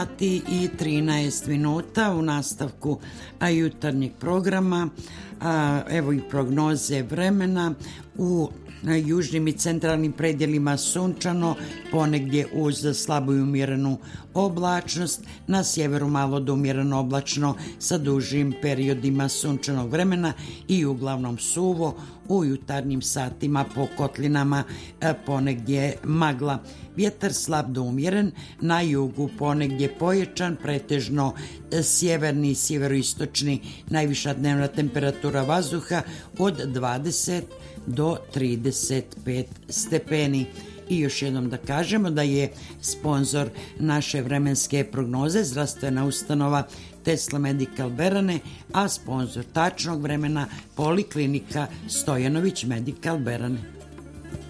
sati i 13 minuta u nastavku jutarnjeg programa. Evo i prognoze vremena. U južnim i centralnim predjelima sunčano, ponegdje uz slabu i umjerenu oblačnost, na sjeveru malo do umjereno oblačno sa dužim periodima sunčanog vremena i uglavnom suvo. U jutarnjim satima po kotlinama ponegdje magla. Vjetar slab do umjeren, na jugu ponegdje pojačan, pretežno sjeverni i sjeveroistočni, najviša dnevna temperatura vazduha od 20 do 35 stepeni. I još jednom da kažemo da je sponzor naše vremenske prognoze zdravstvena ustanova Tesla Medical Berane, a sponzor tačnog vremena Poliklinika Stojanović Medical Berane.